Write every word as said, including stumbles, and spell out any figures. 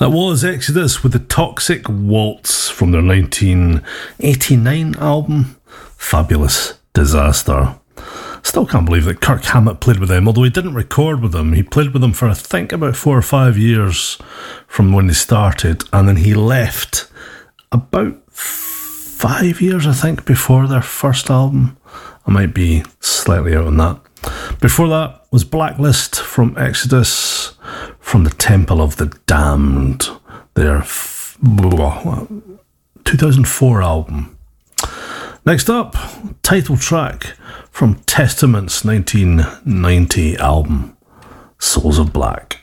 That was Exodus with the Toxic Waltz from their nineteen eighty-nine album, Fabulous Disaster. Still can't believe that Kirk Hammett played with them, although he didn't record with them. He played with them for, I think, about four or five years from when they started, and then he left about five years, I think, before their first album. I might be slightly out on that. Before that was Blacklist from Exodus, from the Temple of the Damned, their f- two thousand four album. Next up, title track from Testament's nineteen ninety album, Souls of Black.